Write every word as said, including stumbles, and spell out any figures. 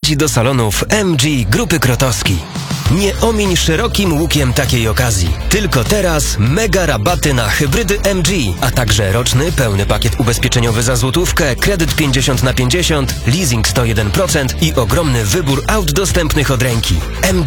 Jedź do salonów M G Grupy Krotowski. Nie omiń szerokim łukiem takiej okazji. Tylko teraz mega rabaty na hybrydy M G, a także roczny pełny pakiet ubezpieczeniowy za złotówkę, kredyt pięćdziesiąt na pięćdziesiąt, leasing sto jeden procent i ogromny wybór aut dostępnych od ręki. M G